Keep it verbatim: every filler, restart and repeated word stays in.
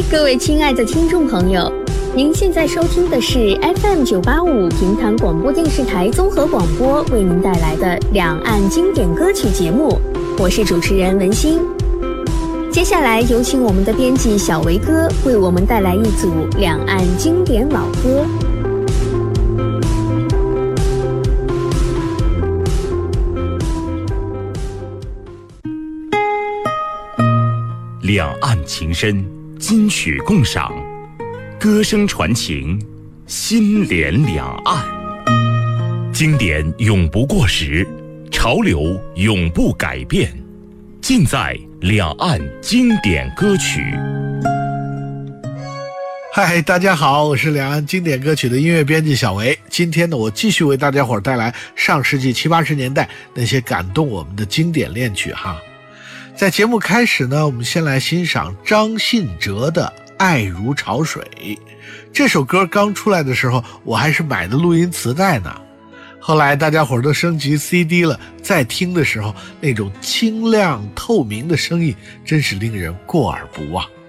各位亲爱的听众朋友，您现在收听的是 F M 九八五平潭广播电视台综合广播为您带来的两岸经典歌曲节目，我是主持人文心。接下来有请我们的编辑小维哥为我们带来一组两岸经典老歌。 两岸情深，金曲共赏，歌声传情，心连两岸。经典永不过时，潮流永不改变，尽在两岸经典歌曲。 嗨，大家好，我是两岸经典歌曲的音乐编辑小维。今天呢，我继续为大家伙带来上世纪七八十年代那些感动我们的经典恋曲哈。在节目开始呢，我们先来欣赏张信哲的《爱如潮水》。这首歌刚出来的时候，我还是买的录音磁带呢。后来大家伙都升级 C D 了，再听的时候，那种清亮透明的声音真是令人过耳不忘。